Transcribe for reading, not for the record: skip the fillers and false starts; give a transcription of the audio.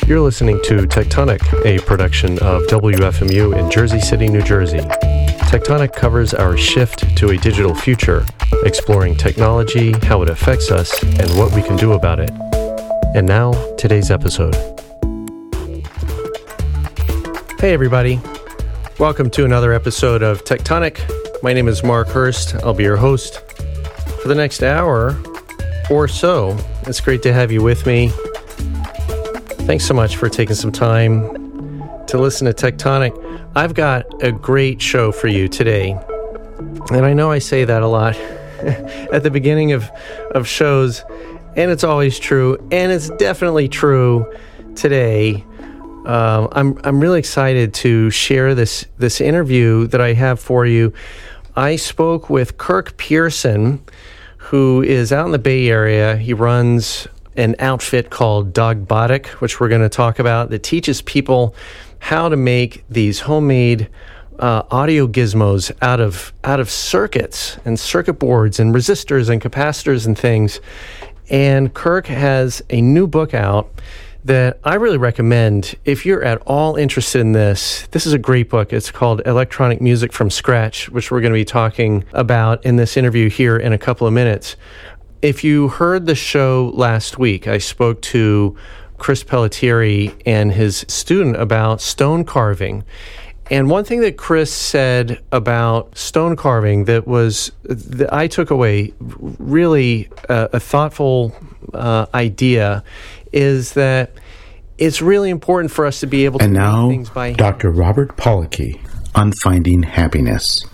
You're listening to Tectonic, a production of WFMU in Jersey City, New Jersey. Tectonic covers our shift to a digital future, exploring technology, how it affects us, and what we can do about it. And now, today's episode. Hey everybody, welcome to another episode of Tectonic. My name is Mark Hurst. I'll be your host for the next hour or so. It's great to have you with me. Thanks so much for taking some time to listen to Tectonic. I've got a great show for you today. And I know I say that a lot at the beginning of shows, and it's always true, and it's definitely true today. I'm really excited to share this interview that I have for you. I spoke with Kirk Pearson, who is out in the Bay Area. He runs an outfit called Dogbotic, which we're going to talk about, that teaches people how to make these homemade audio gizmos out of circuits and circuit boards and resistors and capacitors and things. And Kirk has a new book out that I really recommend if you're at all interested in this. This is a great book. It's called Electronic Music from Scratch, which we're going to be talking about in this interview here in a couple of minutes. If you heard the show last week, I spoke to Chris Pelletieri and his student about stone carving. And one thing that Chris said about stone carving that I took away really a thoughtful idea is that it's really important for us to be able to and do now, things by hand. Dr. Robert Pollocky on Finding Happiness.